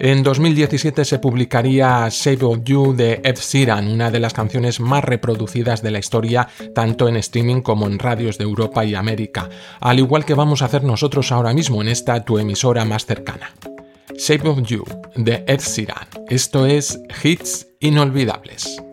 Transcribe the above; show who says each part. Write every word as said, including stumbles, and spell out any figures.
Speaker 1: En dos mil diecisiete se publicaría Shape of You de Ed Sheeran, una de las canciones más reproducidas de la historia, tanto en streaming como en radios de Europa y América, al igual que vamos a hacer nosotros ahora mismo en esta tu emisora más cercana. Shape of You de Ed Sheeran. Esto es Hits Inolvidables.